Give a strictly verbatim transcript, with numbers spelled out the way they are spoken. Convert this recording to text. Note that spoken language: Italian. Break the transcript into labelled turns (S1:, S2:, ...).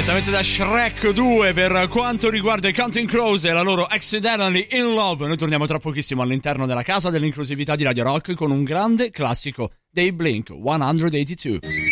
S1: Direttamente da Shrek due per quanto riguarda i Counting Crows e la loro Accidentally in Love. Noi torniamo tra pochissimo all'interno della casa dell'inclusività di Radio Rock con un grande classico dei Blink centottantadue.